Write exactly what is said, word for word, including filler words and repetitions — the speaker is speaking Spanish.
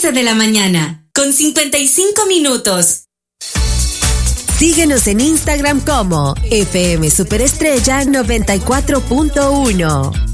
once de la mañana, con cincuenta y cinco minutos. Síguenos en Instagram como F M Superestrella noventa y cuatro punto uno.